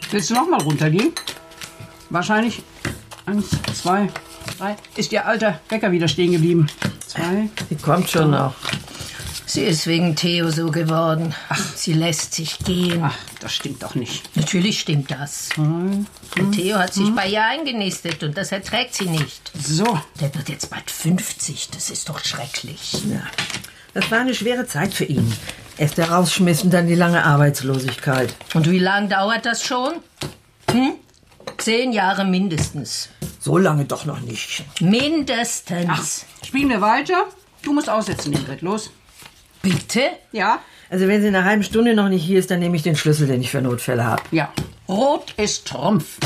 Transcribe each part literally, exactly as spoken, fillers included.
Willst du noch mal runtergehen? Wahrscheinlich. Eins, zwei, drei. Ist ihr alter Wecker wieder stehen geblieben? Zwei. Die kommt schon noch. Sie ist wegen Theo so geworden. Ach, sie lässt sich gehen. Ach, das stimmt doch nicht. Natürlich stimmt das. Hm, hm, Theo hat sich hm. bei ihr eingenistet und das erträgt sie nicht. So. Der wird jetzt bald fünfzig. Das ist doch schrecklich. Ja. Das war eine schwere Zeit für ihn. Erst der Rausschmiss und dann die lange Arbeitslosigkeit. Und wie lange dauert das schon? Hm? Zehn Jahre mindestens. So lange doch noch nicht. Mindestens. Ach, spielen wir weiter? Du musst aussetzen, Ingrid. Los. Bitte? Ja? Also wenn sie in einer halben Stunde noch nicht hier ist, dann nehme ich den Schlüssel, den ich für Notfälle habe. Ja. Rot ist Trumpf.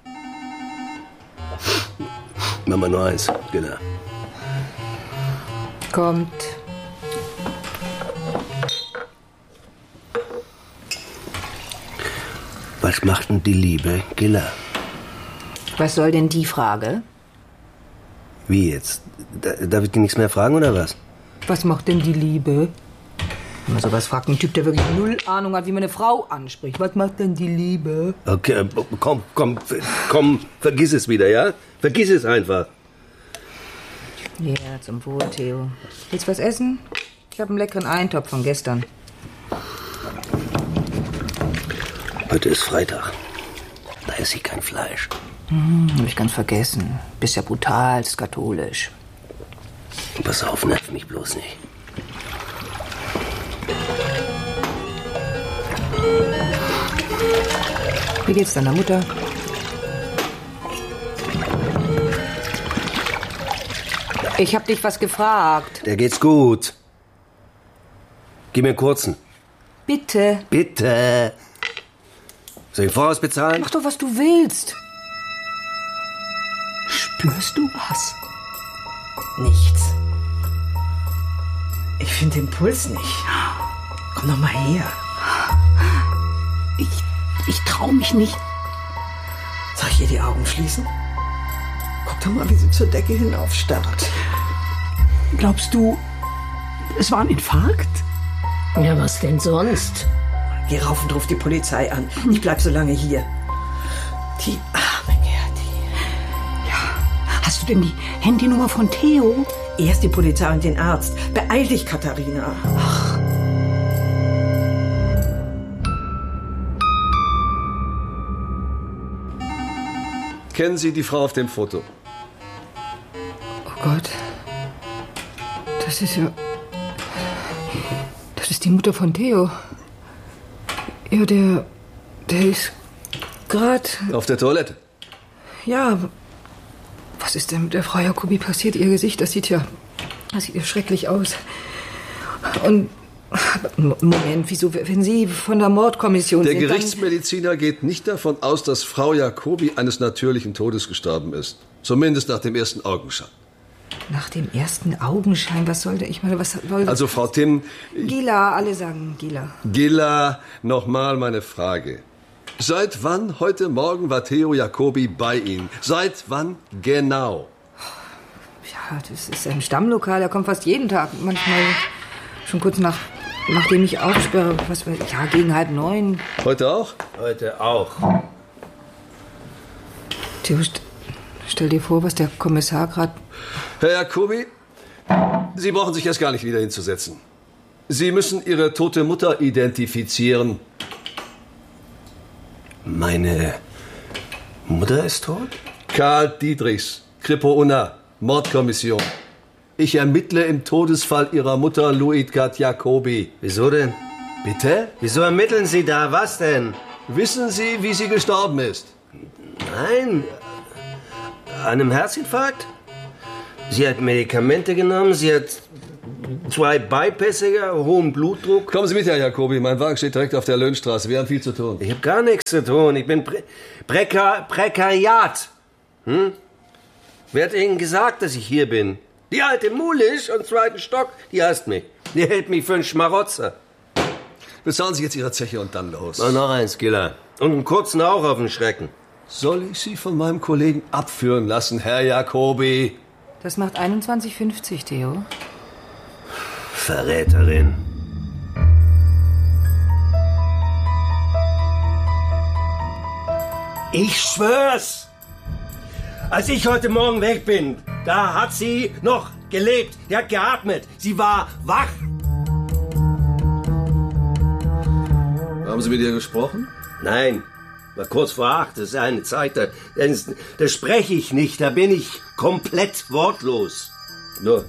Mama nur eins, genau. Kommt. Was macht denn die liebe Gilla? Was soll denn die Frage? Wie jetzt? Darf ich die nichts mehr fragen, oder was? Was macht denn die Liebe? Wenn man sowas fragt, ein Typ, der wirklich null Ahnung hat, wie man eine Frau anspricht. Was macht denn die Liebe? Okay, komm, komm, komm, vergiss es wieder, ja? Vergiss es einfach. Ja, zum Wohl, Theo. Willst du was essen? Ich habe einen leckeren Eintopf von gestern. Heute ist Freitag. Da esse ich kein Fleisch. Hm, hab ich ganz vergessen. Bist ja brutalst katholisch. Pass auf, nerv mich bloß nicht. Wie geht's deiner Mutter? Ich hab dich was gefragt. Der geht's gut. Gib mir einen kurzen. Bitte. Bitte. Soll ich voraus bezahlen? Mach doch, was du willst. Spürst du was? Nichts. Ich finde den Puls nicht. Komm doch mal her. Ich, ich trau mich nicht. Soll ich ihr die Augen schließen? Guck doch mal, wie sie zur Decke hinaufstarrt. Glaubst du, es war ein Infarkt? Ja, was denn sonst? Geh rauf und ruf die Polizei an. Ich bleib so lange hier. Die arme Gerti. Ja. Hast du denn die Handynummer von Theo? Erst die Polizei und den Arzt. Beeil dich, Katharina. Ach. Kennen Sie die Frau auf dem Foto? Oh Gott. Das ist ja... Das ist die Mutter von Theo. Ja, der... Der ist gerade... Auf der Toilette? Ja. Was ist denn mit der Frau Jacobi passiert? Ihr Gesicht, das sieht ja... Das sieht ja schrecklich aus. Und... Moment, wieso, wenn Sie von der Mordkommission Der sind, Gerichtsmediziner geht nicht davon aus, dass Frau Jacobi eines natürlichen Todes gestorben ist. Zumindest nach dem ersten Augenschein. Nach dem ersten Augenschein? Was sollte ich mal... Was soll also, Frau Timm... Gila, alle sagen Gila. Gila, nochmal meine Frage. Seit wann heute Morgen war Theo Jacobi bei Ihnen? Seit wann genau? Ja, das ist ein Stammlokal. Er kommt fast jeden Tag. Manchmal schon kurz nach... Nachdem ich aufsperre, was weiß ich, ja, gegen halb neun. Heute auch? Heute auch. Theo, st stell dir vor, was der Kommissar gerade... Herr Jacobi, Sie brauchen sich erst gar nicht wieder hinzusetzen. Sie müssen Ihre tote Mutter identifizieren. Meine Mutter ist tot? Karl Dietrichs, Kripo Unna, Mordkommission. Ich ermittle im Todesfall Ihrer Mutter Luitgard Jacobi. Wieso denn? Bitte? Wieso ermitteln Sie da? Was denn? Wissen Sie, wie sie gestorben ist? Nein. An einem Herzinfarkt? Sie hat Medikamente genommen, sie hat zwei Bypässe, hohen Blutdruck. Kommen Sie mit, Herr Jacobi. Mein Wagen steht direkt auf der Löhnstraße. Wir haben viel zu tun. Ich habe gar nichts zu tun. Ich bin Pre Prekar Prekariat. Hm? Wer hat Ihnen gesagt, dass ich hier bin? Die alte Mulisch im zweiten Stock, die hasst mich. Die hält mich für einen Schmarotzer. Bezahlen Sie jetzt Ihre Zeche und dann los. Und noch eins, Giller. Und einen kurzen auch auf den Schrecken. Soll ich Sie von meinem Kollegen abführen lassen, Herr Jacobi? Das macht einundzwanzig fünfzig, Theo. Ich schwör's! Als ich heute Morgen weg bin, da hat sie noch gelebt. Die hat geatmet. Sie war wach. Haben Sie mit ihr gesprochen? Nein, war kurz vor acht. Das ist eine Zeit, da, da spreche ich nicht. Da bin ich komplett wortlos. Nur,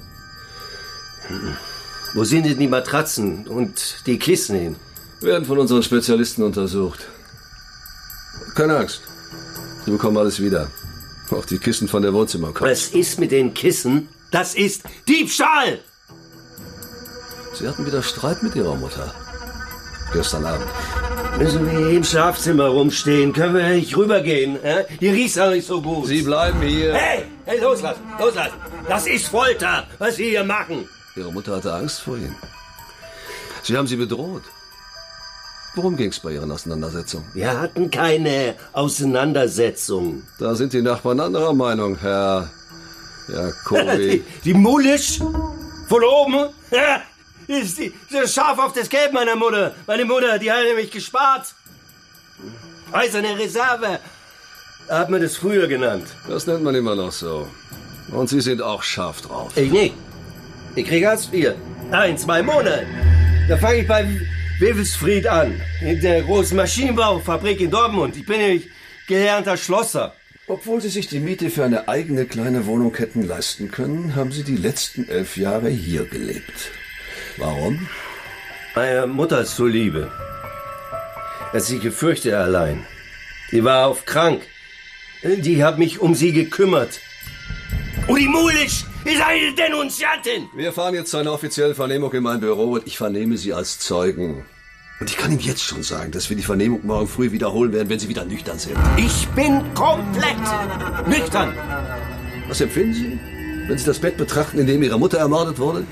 wo sind denn die Matratzen und die Kissen hin? Werden von unseren Spezialisten untersucht. Keine Angst. Sie bekommen alles wieder. Auch die Kissen von der Wohnzimmerkopf. Was ist mit den Kissen? Das ist Diebstahl! Sie hatten wieder Streit mit Ihrer Mutter. Gestern Abend. Müssen wir hier im Schlafzimmer rumstehen? Können wir nicht rübergehen? Äh? Hier riecht's auch nicht so gut. Sie bleiben hier. Hey, hey, loslassen, loslassen. Das ist Folter, was Sie hier machen. Ihre Mutter hatte Angst vor Ihnen. Sie haben sie bedroht. Worum ging's bei Ihren Auseinandersetzungen? Wir hatten keine Auseinandersetzung. Da sind die Nachbarn anderer Meinung, Herr Jacobi. die, die Mullisch von oben? Ja, ist die, das Schaf auf das Gelb meiner Mutter. Meine Mutter, die hat nämlich gespart. Eiserne Reserve hat man das früher genannt. Das nennt man immer noch so. Und Sie sind auch scharf drauf. Ich nicht. Ich kriege Hartz vier. Ein, zwei Monate. Da fange ich bei Wewelsfried an. In der großen Maschinenbaufabrik in Dortmund. Ich bin nämlich gelernter Schlosser. Obwohl Sie sich die Miete für eine eigene kleine Wohnung hätten leisten können, haben Sie die letzten elf Jahre hier gelebt. Warum? Meiner Mutter zuliebe. Als sie gefürchtet allein. Die war auf krank. Die hat mich um sie gekümmert. Und die Mulisch ist eine Denunziantin. Wir fahren jetzt zu einer offiziellen Vernehmung in mein Büro und ich vernehme Sie als Zeugen. Und ich kann Ihnen jetzt schon sagen, dass wir die Vernehmung morgen früh wiederholen werden, wenn Sie wieder nüchtern sind. Ich bin komplett nüchtern. Was empfinden Sie, wenn Sie das Bett betrachten, in dem Ihre Mutter ermordet wurde?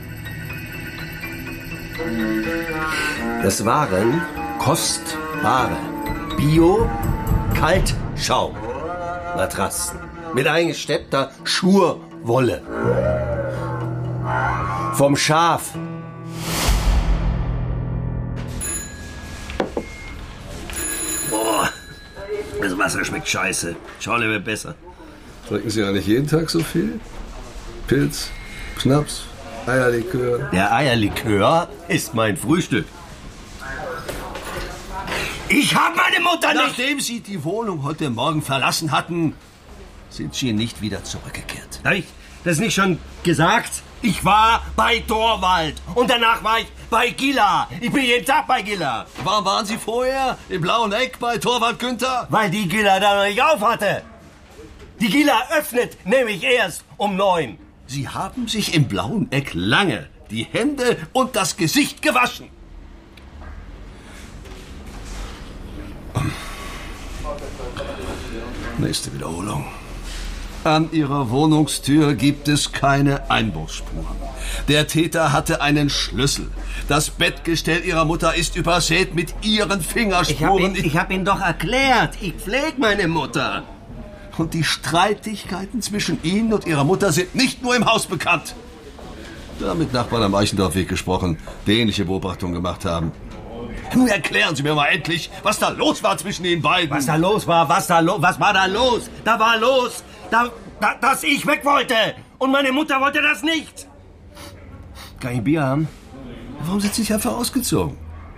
Das waren kostbare Bio-Kaltschaum-Matratzen mit eingesteppter Schurwolle. Vom Schaf. Boah, das Wasser schmeckt scheiße. Schorle wird besser. Trinken Sie ja nicht jeden Tag so viel? Pilz, Schnaps, Eierlikör. Der Eierlikör ist mein Frühstück. Ich hab meine Mutter nicht! Nachdem Sie die Wohnung heute Morgen verlassen hatten, sind Sie nicht wieder zurückgekehrt. Hab ich das nicht schon gesagt? Ich war bei Torvald und danach war ich bei Gilla. Ich bin jeden Tag bei Gilla. Warum waren Sie vorher im Blauen Eck bei Torvald Günther? Weil die Gilla da noch nicht auf hatte. Die Gilla öffnet nämlich erst um neun. Sie haben sich im Blauen Eck lange die Hände und das Gesicht gewaschen. Nächste Wiederholung. An Ihrer Wohnungstür gibt es keine Einbruchsspuren. Der Täter hatte einen Schlüssel. Das Bettgestell Ihrer Mutter ist übersät mit Ihren Ich hab, Fingerspuren. ihn, ich hab ihn doch erklärt. Ich pflege meine Mutter. Und die Streitigkeiten zwischen Ihnen und Ihrer Mutter sind nicht nur im Haus bekannt. Wir haben mit Nachbarn am Eichendorfweg gesprochen, die ähnliche Beobachtungen gemacht haben. Nun erklären Sie mir mal endlich, was da los war zwischen den beiden. Was da los war, was da los, was war da los? Da war los, da, da, dass ich weg wollte. Und meine Mutter wollte das nicht. Kann ich Bier haben? Warum sind Sie nicht einfach ausgezogen?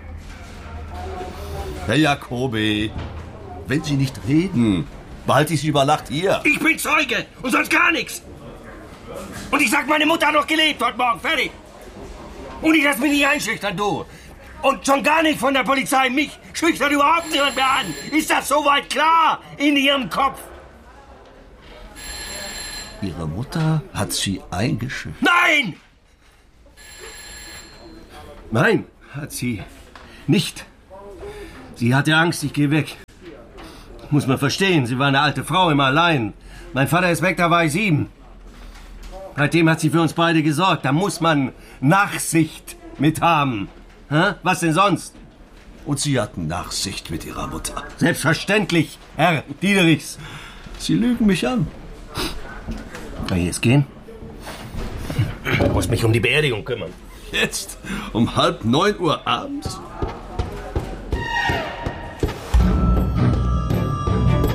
Herr Jacobi, wenn Sie nicht reden, behalte ich Sie über Nacht hier. Ich bin Zeuge und sonst gar nichts. Und ich sag, meine Mutter hat noch gelebt heute Morgen, fertig. Und ich lass mich nicht einschüchtern, du. Und schon gar nicht von der Polizei. Mich schüchtert überhaupt niemand mehr an. Ist das soweit klar in Ihrem Kopf? Ihre Mutter hat Sie eingeschüchtert. Nein! Nein, hat sie nicht. Sie hatte Angst, ich gehe weg. Muss man verstehen, sie war eine alte Frau, immer allein. Mein Vater ist weg, da war ich sieben. Seitdem hat sie für uns beide gesorgt. Da muss man Nachsicht mit haben. Hä? Was denn sonst? Und Sie hatten Nachsicht mit Ihrer Mutter. Selbstverständlich, Herr Diederichs. Sie lügen mich an. Kann ich jetzt gehen? Ich muss mich um die Beerdigung kümmern. Jetzt? Um halb neun Uhr abends?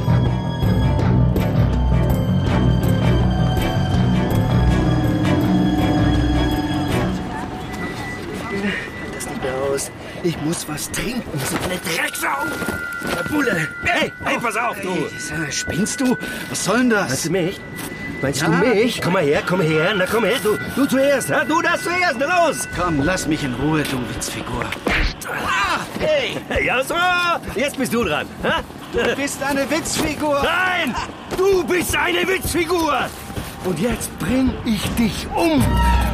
was trinken, so eine Drecksau! Der Bulle! Hey, hey, pass auf, du! Hey, spinnst du? Was soll denn das? Meinst du mich? Meinst Ja. du mich? Komm mal her, komm her, na komm her, du, du zuerst, ha? Du das zuerst, na los! Komm, lass mich in Ruhe, du Witzfigur. Ah, hey! Ja, so! Jetzt bist du dran, ha? Du bist eine Witzfigur. Nein! Du bist eine Witzfigur! Und jetzt bring ich dich um!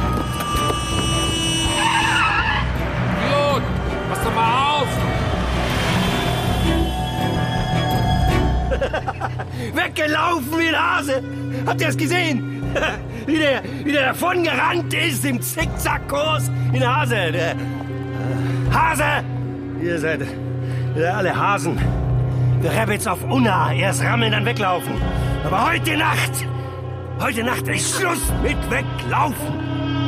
Idiot! Pass doch mal auf! Weggelaufen wie ein Hase! Habt ihr es gesehen? Wie der, wie der davon gerannt ist im Zickzackkurs in Hase. Der, Hase! Ihr seid, ihr seid alle Hasen. Der Rabbits auf Unna. Erst rammeln, dann weglaufen. Aber heute Nacht, heute Nacht ist Schluss mit Weglaufen.